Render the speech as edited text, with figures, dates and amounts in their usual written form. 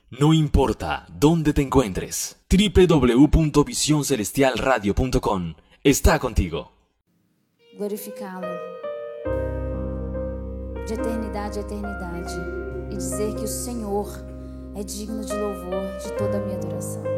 No importa dónde te encuentres, www.visioncelestialradio.com está contigo. Glorificá-lo de eternidade a eternidade e dizer que o Senhor é digno de louvor, de toda a minha adoração.